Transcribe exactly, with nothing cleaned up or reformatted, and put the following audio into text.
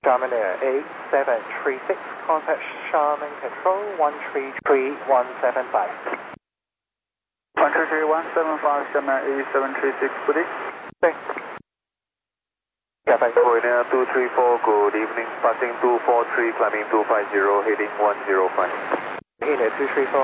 Charmin Air eight seven three six, contact Charmin Control one three three one seven five. one three three one seven five, Charmin eight seven three six, good evening. Thanks. Korea two three four, good evening. Passing two four three, climbing two five zero, heading one zero five. India two three four.